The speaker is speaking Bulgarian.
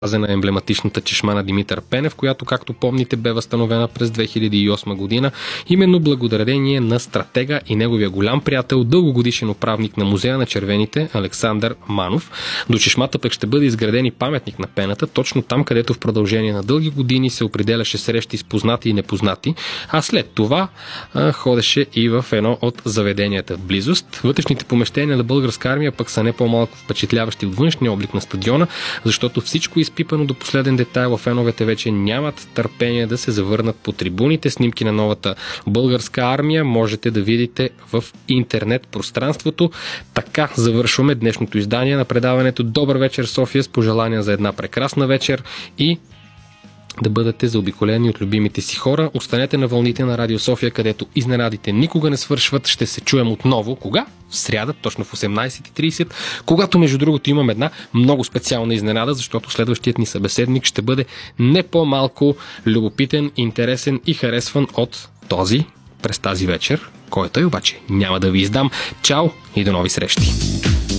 на емблематичната чешма на Димитър Пенев, която, както помните, бе възстановена през 2008 година, именно благодарение на стратега и неговия голям приятел, дългогодишен управник на музея на червените Александър Манов. До чешмата пък ще бъде изграден и паметник на пената, точно там, където в продължение на дълги години се определяше срещи с познати и непознати, а след това ходеше и в едно от заведенията в близост. Вътрешните помещения на Българска армия пък са не по-малко впечатляващи от външния облик на стадиона, защото всичко изпипано до последен детайл. Феновете вече нямат търпение да се завърнат по трибуните. Снимки на новата Българска армия можете да видите в интернет пространството. Така завършваме днешното издание на предаването Добър вечер, София, с пожелания за една прекрасна вечер и да бъдете заобиколени от любимите си хора. Останете на вълните на Радио София, където изненадите никога не свършват. Ще се чуем отново. Кога? В сряда, точно в 18:30, когато между другото имам една много специална изненада, защото следващият ни събеседник ще бъде не по-малко любопитен, интересен и харесван от този през тази вечер, който обаче няма да ви издам. Чао и до нови срещи!